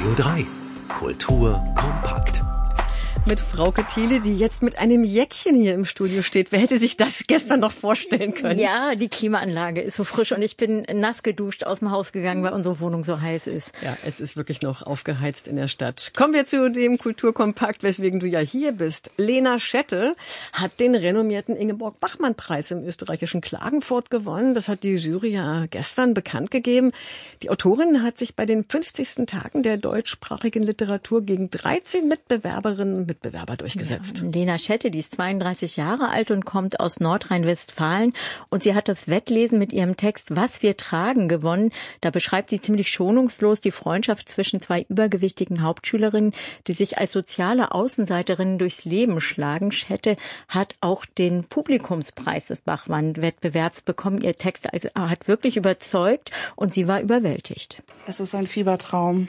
Radio 3. Kultur kompakt. Mit Frauke Thiele, die jetzt mit einem Jäckchen hier im Studio steht. Wer hätte sich das gestern noch vorstellen können? Ja, die Klimaanlage ist so frisch und ich bin nass geduscht aus dem Haus gegangen, weil unsere Wohnung so heiß ist. Ja, es ist wirklich noch aufgeheizt in der Stadt. Kommen wir zu dem Kulturkompakt, weswegen du ja hier bist. Lena Schette hat den renommierten Ingeborg-Bachmann-Preis im österreichischen Klagenfurt gewonnen. Das hat die Jury ja gestern bekannt gegeben. Die Autorin hat sich bei den 50. Tagen der deutschsprachigen Literatur gegen 13 Mitbewerberinnen und Mitbewerber durchgesetzt. Ja, Lena Schette, die ist 32 Jahre alt und kommt aus Nordrhein-Westfalen. Und sie hat das Wettlesen mit ihrem Text Was wir tragen gewonnen. Da beschreibt sie ziemlich schonungslos die Freundschaft zwischen zwei übergewichtigen Hauptschülerinnen, die sich als soziale Außenseiterinnen durchs Leben schlagen. Schette hat auch den Publikumspreis des Bachmann-Wettbewerbs bekommen. Ihr Text hat wirklich überzeugt und sie war überwältigt. Es ist ein Fiebertraum.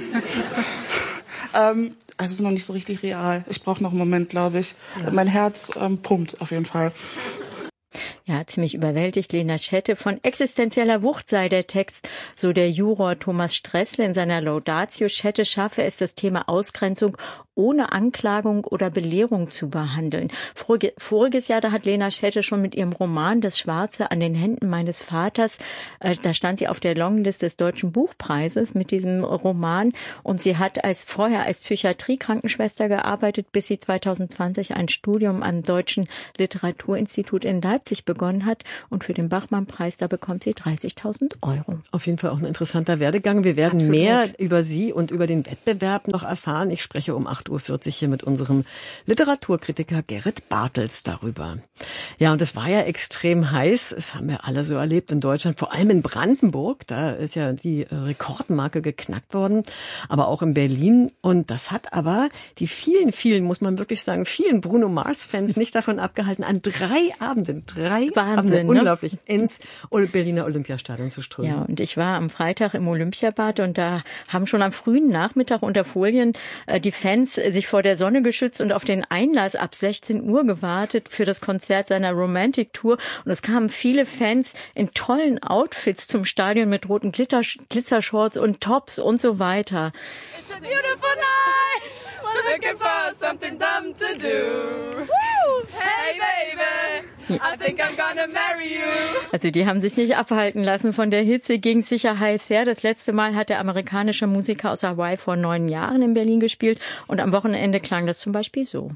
Es ist noch nicht so richtig real. Ich brauche noch einen Moment, glaube ich. Ja. Mein Herz pumpt auf jeden Fall. Ja, ziemlich überwältigt. Lena Schette. Von existenzieller Wucht sei der Text, so der Juror Thomas Stressle in seiner Laudatio. Schette schaffe es, das Thema Ausgrenzung ohne Anklagung oder Belehrung zu behandeln. Voriges Jahr, da hat Lena Schette schon mit ihrem Roman Das Schwarze an den Händen meines Vaters, da stand sie auf der Longlist des Deutschen Buchpreises mit diesem Roman und sie hat vorher als Psychiatrie-Krankenschwester gearbeitet, bis sie 2020 ein Studium am Deutschen Literaturinstitut in Leipzig begonnen hat und für den Bachmann-Preis, da bekommt sie 30.000 €. Auf jeden Fall auch ein interessanter Werdegang. Wir werden Absolut mehr über sie und über den Wettbewerb noch erfahren. Ich spreche um 8:40 Uhr hier mit unserem Literaturkritiker Gerrit Bartels darüber. Ja, und es war ja extrem heiß. Das haben wir alle so erlebt in Deutschland, vor allem in Brandenburg. Da ist ja die Rekordmarke geknackt worden, aber auch in Berlin. Und das hat aber die vielen, muss man wirklich sagen, vielen Bruno Mars-Fans nicht davon abgehalten, an drei Abenden, Wahnsinn, unglaublich, ins Berliner Olympiastadion zu strömen. Ja, und ich war am Freitag im Olympiabad und da haben schon am frühen Nachmittag unter Folien die Fans sich vor der Sonne geschützt und auf den Einlass ab 16 Uhr gewartet für das Konzert seiner Romantic Tour. Und es kamen viele Fans in tollen Outfits zum Stadion mit roten Glitzershorts und Tops und so weiter. It's a beautiful night. We're looking for something dumb to do. Woo! Hey baby, I think I'm gonna marry you. Also die haben sich nicht abhalten lassen von der Hitze, ging sicher heiß her. Das letzte Mal hat der amerikanische Musiker aus Hawaii vor 9 Jahren in Berlin gespielt und am Wochenende klang das zum Beispiel so.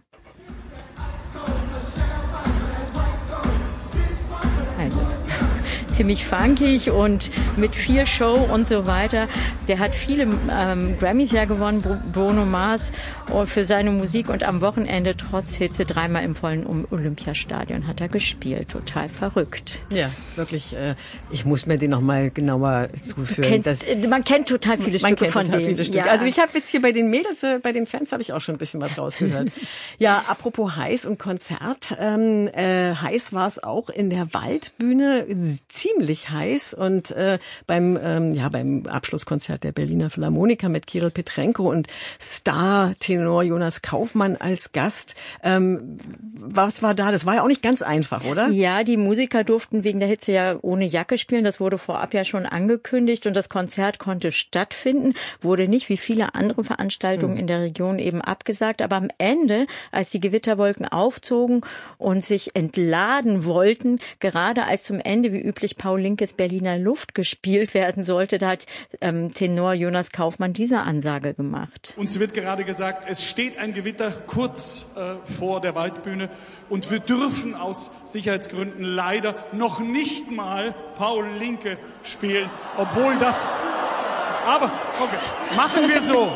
Also ziemlich funkig und mit viel Show und so weiter. Der hat viele Grammys ja gewonnen, Bruno Mars, für seine Musik und am Wochenende trotz Hitze 3-mal im vollen Olympiastadion hat er gespielt. Total verrückt. Ja, wirklich. Ich muss mir den noch mal genauer zuführen. Man kennt total viele Stücke von dem. Ja. Also ich habe jetzt hier bei den Mädels, bei den Fans habe ich auch schon ein bisschen was rausgehört. Ja, apropos heiß und Konzert. Heiß war es auch in der Waldbühne. Ziemlich heiß und beim Abschlusskonzert der Berliner Philharmoniker mit Kirill Petrenko und Star-Tenor Jonas Kaufmann als Gast. Was war da? Das war ja auch nicht ganz einfach, oder? Ja, die Musiker durften wegen der Hitze ja ohne Jacke spielen. Das wurde vorab ja schon angekündigt und das Konzert konnte stattfinden, wurde nicht wie viele andere Veranstaltungen in der Region eben abgesagt. Aber am Ende, als die Gewitterwolken aufzogen und sich entladen wollten, gerade als zum Ende wie üblich Paul Linkes Berliner Luft gespielt werden sollte, da hat Tenor Jonas Kaufmann diese Ansage gemacht. Uns wird gerade gesagt, es steht ein Gewitter kurz vor der Waldbühne und wir dürfen aus Sicherheitsgründen leider noch nicht mal Paul Linke spielen, obwohl das... Aber, okay, machen wir so.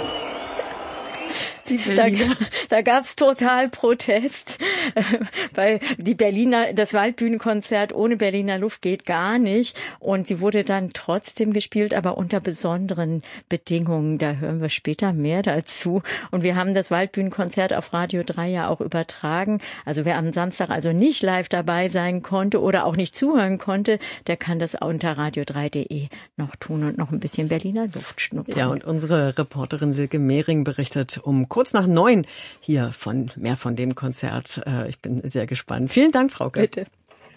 Da gab's total Protest, weil die das Waldbühnenkonzert ohne Berliner Luft geht gar nicht und sie wurde dann trotzdem gespielt, aber unter besonderen Bedingungen. Da hören wir später mehr dazu und wir haben das Waldbühnenkonzert auf Radio 3 ja auch übertragen. Also wer am Samstag also nicht live dabei sein konnte oder auch nicht zuhören konnte, der kann das unter radio3.de noch tun und noch ein bisschen Berliner Luft schnuppern. Ja, und unsere Reporterin Silke Mehring berichtet um kurz nach 9 hier mehr von dem Konzert. Ich bin sehr gespannt. Vielen Dank, Frauke. Bitte.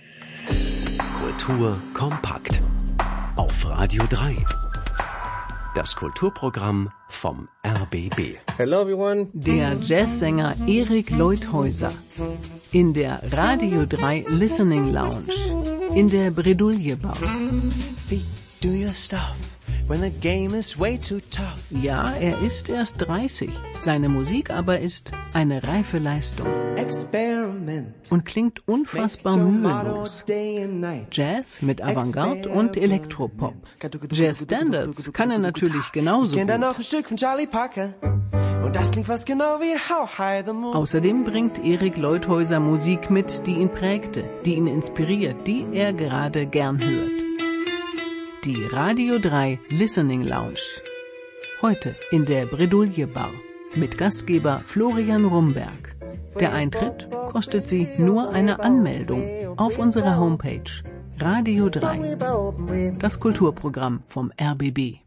Kultur kompakt auf Radio 3. Das Kulturprogramm vom RBB. Hello everyone. Der Jazzsänger Erik Leuthäuser in der Radio 3 Listening Lounge in der Bredouille Bar. Do your stuff when the game is way too tough. Ja, er ist erst 30. Seine Musik aber ist eine reife Leistung. Experiment. Und klingt unfassbar mühelos. Jazz mit Avantgarde und Elektropop. Jazz Standards kann er natürlich genauso gut. Dann noch ein Stück von Charlie Parker. Und das klingt fast genau wie How High the Moon. Außerdem bringt Erik Leuthäuser Musik mit, die ihn prägte, die ihn inspiriert, die er gerade gern hört. Die Radio 3 Listening Lounge. Heute in der Bredouille Bar mit Gastgeber Florian Rumberg. Der Eintritt kostet Sie nur eine Anmeldung auf unserer Homepage Radio 3. Das Kulturprogramm vom RBB.